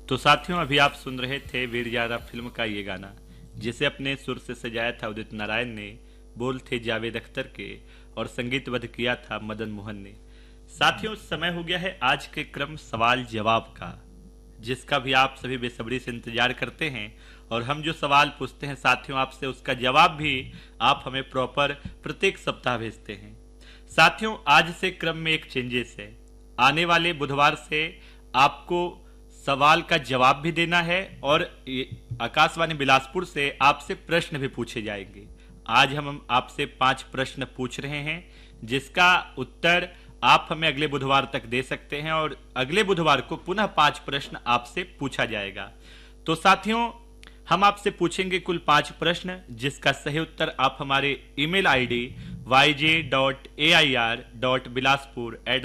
तो साथियों, अभी आप सुन रहे थे वीर ज़ारा फिल्म का ये गाना, जिसे अपने सुर से सजाया था उदित नारायण ने, बोल थे जावेद अख्तर के और संगीतबद्ध किया था मदन मोहन ने। साथियों, समय हो गया है आज के क्रम सवाल जवाब का, जिसका भी आप सभी बेसब्री से इंतजार करते हैं। और हम जो सवाल पूछते हैं साथियों आपसे, उसका जवाब भी आप हमें प्रॉपर प्रत्येक सप्ताह भेजते हैं। साथियों, आज से क्रम में एक चेंजेस है। आने वाले बुधवार से आपको सवाल का जवाब भी देना है और आकाशवाणी बिलासपुर से आपसे प्रश्न भी पूछे जाएंगे। आज हम आपसे 5 प्रश्न पूछ रहे हैं, जिसका उत्तर आप हमें अगले बुधवार तक दे सकते हैं और अगले बुधवार को पुनः 5 प्रश्न आपसे पूछा जाएगा। तो साथियों, हम आपसे पूछेंगे कुल 5 प्रश्न, जिसका सही उत्तर आप हमारे email ID yj.air.bilaspur@